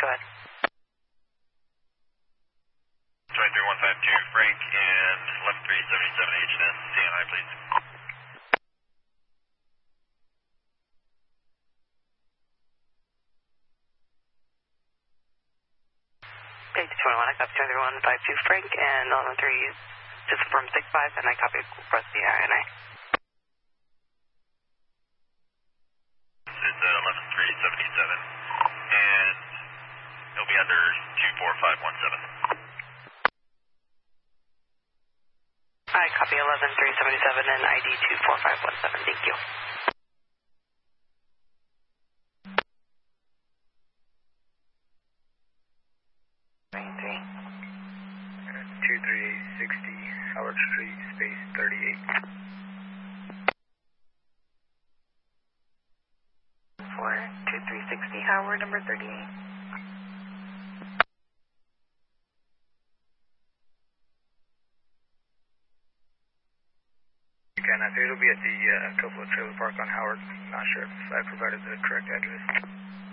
ahead. 23152 Frank and 11377 HNS, CNI please. Page 21, I copy 23152 Frank and 113, just from 65, and I copy request the INA. It's 11377, and it'll be under 24517. I copy 11377 and ID 24517, thank you. Howard Street, space 38. 2360 Howard, number 38. Again, I think it'll be at the Coppola Trailer Park on Howard. Not sure if I provided the correct address.